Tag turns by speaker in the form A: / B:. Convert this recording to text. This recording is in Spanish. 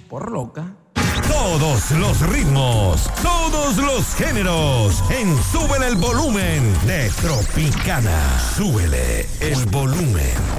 A: por loca.
B: Todos los ritmos, todos los géneros, en Súbele el Volumen de Tropicana. Súbele el volumen.